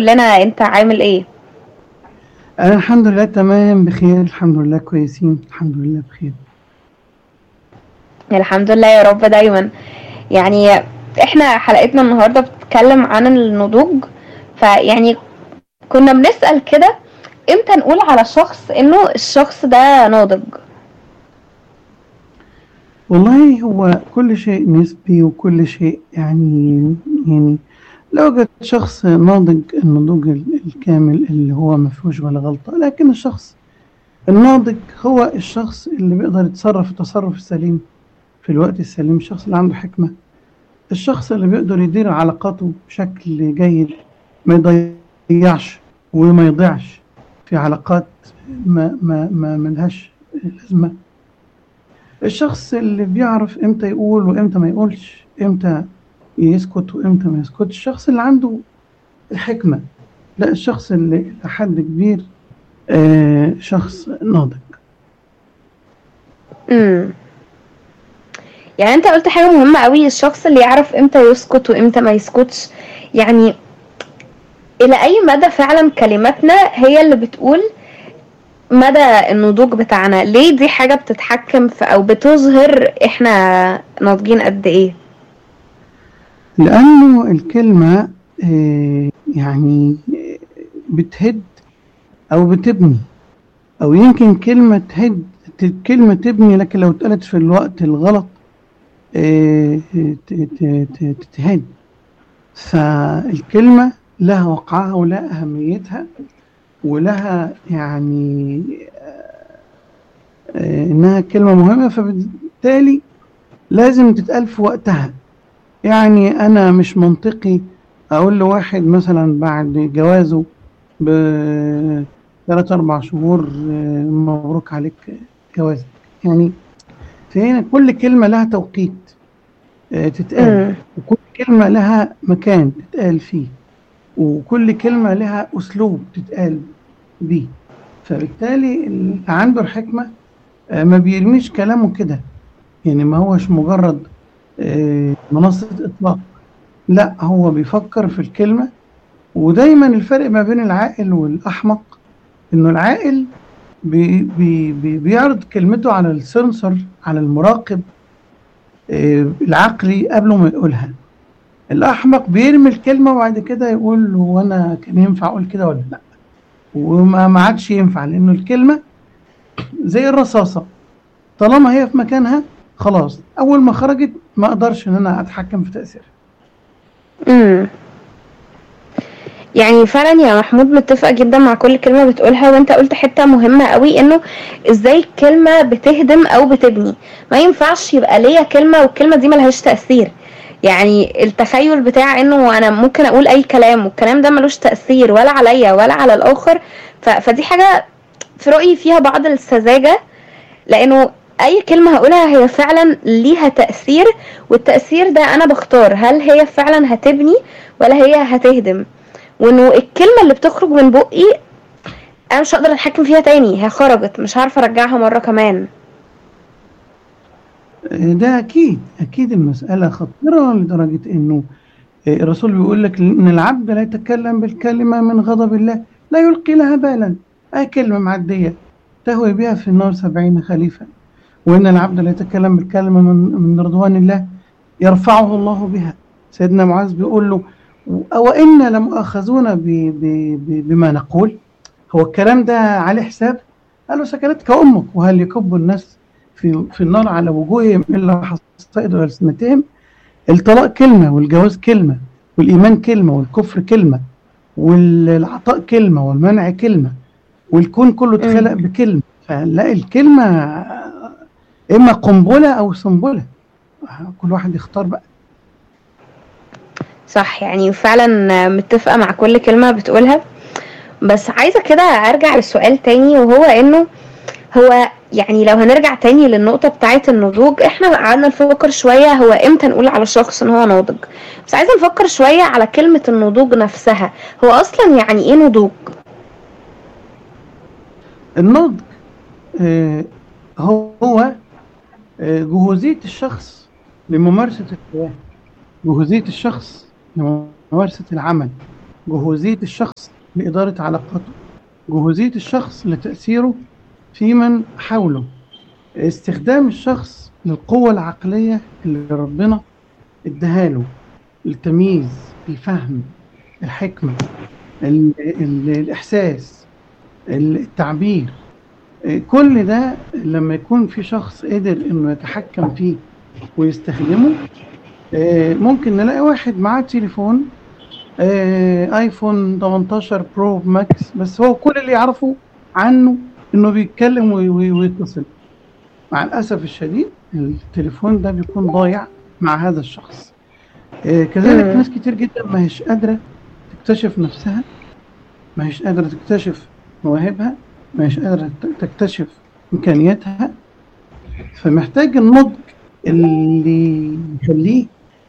كلنا، انت عامل ايه؟ أنا الحمد لله تمام بخير، الحمد لله كويسين، الحمد لله بخير. الحمد لله يا رب دايما. يعني احنا حلقتنا النهارده بتتكلم عن النضوج، فيعني كنا بنسأل كده، امتى نقول على شخص انه الشخص ده ناضج؟ والله هو كل شيء نسبي وكل شيء يعني لا يوجد شخص ناضج النضوج الكامل اللي هو ما فيهوش ولا غلطة، لكن الشخص الناضج هو الشخص اللي بيقدر يتصرف التصرف السليم في الوقت السليم، الشخص اللي عنده حكمة، الشخص اللي بيقدر يدير علاقاته بشكل جيد، ما يضيعش وما يضيعش في علاقات ما ملهاش لازمة، الشخص اللي بيعرف امتى يقول وامتى ما يقولش، امتى يسكت وامتى ما يسكتش، الشخص اللي عنده الحكمة. لا، الشخص اللي لحد كبير شخص ناضج. امم يعني انت قلت حاجة مهمة قوي، الشخص اللي يعرف امتى يسكت وامتى ما يسكتش. يعني الى اي مدى فعلا كلماتنا هي اللي بتقول مدى النضوج بتاعنا؟ ليه دي حاجة بتتحكم في او بتظهر احنا ناضجين قد ايه؟ لأنه الكلمة يعني بتهد أو بتبني، أو يمكن كلمة تهد، كلمة تبني، لكن لو اتقالت في الوقت الغلط تتهد. فالكلمة لها وقعها ولها أهميتها ولها إنها كلمة مهمة، فبالتالي لازم تتقال في وقتها. يعني أنا مش منطقي أقول لواحد مثلا بعد جوازه ب3 4 شهور مبروك عليك جوازك. يعني فهنا كل كلمة لها توقيت تتقال، امم وكل كلمة لها مكان تتقال فيه، وكل كلمة لها أسلوب تتقال بيه. فبالتالي اللي عنده الحكمة ما بيرميش كلامه كده، يعني ما هوش مجرد منصة إطلاق، لا هو بيفكر في الكلمة. ودايما الفرق ما بين العاقل والأحمق إنه العاقل بيعرض كلمته على السنسور، على المراقب العقلي قبل ما يقولها. الأحمق بيرمي الكلمة وبعد كده يقول هو أنا كان ينفع أقول كده ولا لأ، وما ما عادش ينفع، لأنه الكلمة زي الرصاصة، طالما هي في مكانها خلاص، أول ما خرجت ما أقدرش إن أنا أتحكم في تأثيرها. امم يعني فعلا يا محمود متفقة جدا مع كل كلمة بتقولها، وانت قلت حتة مهمة قوي، انه ازاي الكلمة بتهدم او بتبني. ما ينفعش يبقى ليا كلمة والكلمة دي ملهاش تأثير. يعني التخيل بتاع انه انا ممكن اقول اي كلام والكلام ده ملوش تأثير ولا عليا ولا على الاخر، فدي حاجة في رأيي فيها بعض السذاجة. لانه اي كلمة هقولها هي فعلا ليها تأثير، والتأثير ده انا بختار هل هي فعلا هتبني ولا هي هتهدم. وانه الكلمة اللي بتخرج من بقي انا مش هقدر اتحكم فيها تاني، هي خرجت مش عارفة ارجعها مرة كمان. ده أكيد أكيد المسألة خطيرة لدرجة إنه الرسول بيقول لك إن العبد لا يتكلم بالكلمة من غضب الله لا يلقي لها بالا، أي كلمة معدية تهوي بها في النار 70 خليفة، وإن العبد لا يتكلم بالكلمة من رضوان الله يرفعه الله بها. سيدنا معاذ بيقول له أو إن لمؤاخذون بما نقول، هو الكلام ده عليه حساب؟ قال له سكنتك أمك، وهل يكب الناس في النار على وجوههم إلا حصائد ألسنتهم؟ الطلاق كلمة، والجواز كلمة، والإيمان كلمة، والكفر كلمة، والعطاء كلمة، والمنع كلمة، والكون كله اتخلق امم بكلمة. فنلاقي الكلمة إما قنبلة أو سنبلة، كل واحد يختار بقى. صح، يعني فعلا متفقة مع كل كلمة بتقولها. بس عايزة كده ارجع للسؤال تاني، وهو انه هو يعني لو هنرجع تاني للنقطة بتاعة النضوج، احنا قعدنا نفكر شوية هو امتى نقول على شخص ان هو ناضج. بس عايزة نفكر شوية على كلمة النضوج نفسها، هو اصلا يعني ايه نضوج؟ النضج آه، هو جهوزية الشخص لممارسة الحياة، جهوزية الشخص لممارسة العمل، جهوزية الشخص لإدارة علاقاته، جهوزية الشخص لتأثيره في من حوله، استخدام الشخص للقوة العقلية اللي ربنا اداها له، التمييز، الفهم، الحكمة، الإحساس، التعبير. كل ده لما يكون في شخص قدر انه يتحكم فيه ويستخدمه. ممكن نلاقي واحد معاه تليفون ايفون 18 برو ماكس، بس هو كل اللي يعرفه عنه انه بيتكلم ويتصل. مع الاسف الشديد التليفون ده بيكون ضايع مع هذا الشخص. كذلك ناس كتير جدا ما هيش قادرة تكتشف نفسها، ما هيش قادرة تكتشف مواهبها، ما هيش قادرة تكتشف إمكانياتها. فمحتاج النضج اللي يخليه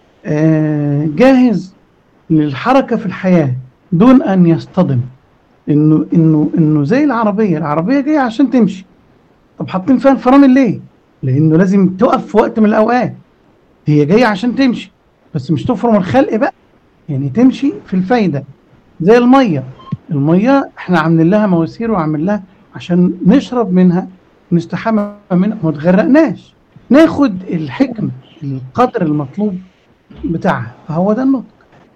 جاهز للحركة في الحياة دون أن يصطدم. إنه زي العربية جاية عشان تمشي. طب حاطين فيها الفرامل ليه؟ لأنه لازم تقف في وقت من الأوقات. هي جاية عشان تمشي، بس مش تفرم الخلق بقى، يعني تمشي في الفايدة. زي المية احنا عاملين لها مواسير وعاملين لها عشان نشرب منها ونستحمى منها وما تغرقناش، ناخد الحكمة القدر المطلوب بتاعها. فهو ده النطق.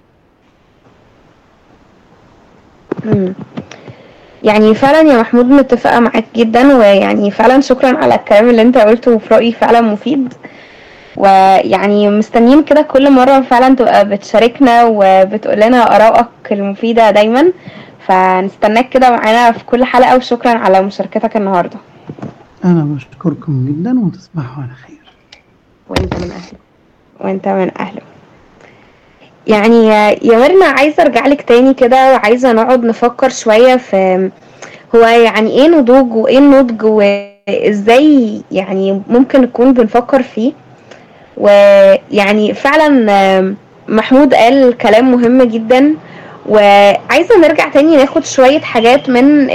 يعني فعلا يا محمود متفقة معاك جدا، ويعني فعلا شكرا على الكلام اللي انت قلته، وفي رأيي فعلا مفيد. ويعني مستنيين كده كل مرة فعلا تبقى بتشاركنا وبتقول لنا آرائك المفيدة دايما، فنستناك كده معانا في كل حلقة. وشكرا على مشاركتك النهاردة. أنا بشكركم جدا وتصبحوا على خير. وانت من أهله. يعني يا ميرنا عايزة ارجع لك تاني كده، وعايزة نقعد نفكر شوية في هو يعني ايه نضوج وايه النضج، وازاي يعني ممكن نكون بنفكر فيه. ويعني فعلا محمود قال كلام مهم جدا، وعايزة نرجع تاني ناخد شوية حاجات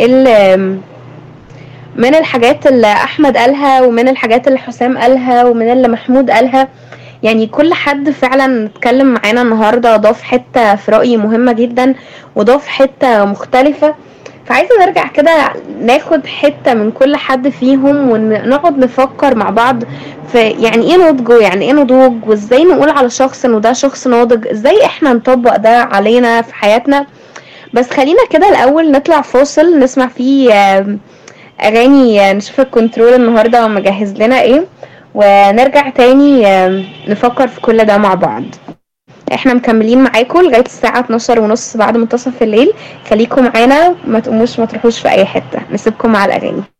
من الحاجات اللي احمد قالها، ومن الحاجات اللي حسام قالها، ومن اللي محمود قالها. يعني كل حد فعلا اتكلم معانا النهاردة ضاف حتة في رأيي مهمة جدا، وضاف حتة مختلفة. فعايزة نرجع كده ناخد حتة من كل حد فيهم، ونقعد نفكر مع بعض في يعني ايه نضج ويعني ايه نضوج، وازاي نقول على شخص انه ده شخص ناضج، ازاي احنا نطبق ده علينا في حياتنا. بس خلينا كده الاول نطلع فاصل نسمع فيه اغاني، نشوف الكنترول النهاردة مجهز لنا ايه، ونرجع تاني نفكر في كل ده مع بعض. احنا مكملين معاكم لغاية الساعة 12:30 بعد منتصف الليل. خليكم معانا، ما تقوموش ما تروحوش في اي حتة، نسيبكم مع الاغاني.